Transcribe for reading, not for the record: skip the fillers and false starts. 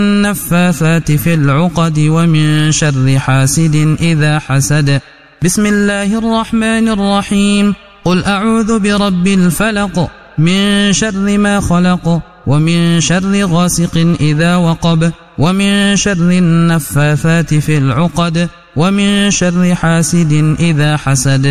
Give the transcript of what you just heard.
النفاثات في العقد ومن شر حاسد إذا حسد. بسم الله الرحمن الرحيم. قل أعوذ برب الفلق من شر ما خلق ومن شر غاسق إذا وقب ومن شر النفاثات في العقد ومن شر حاسد إذا حسد.